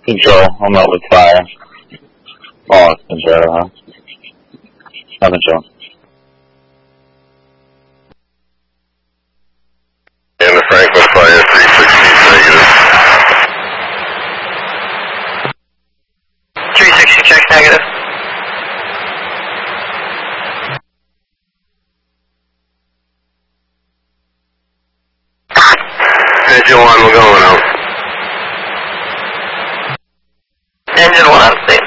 Control, I'm out with fire. Oh, it's Control, huh? No Control. And the Franklin Fire 360 negative. 360 check negative. Engine 1, we're going out. Engine 1 out, state.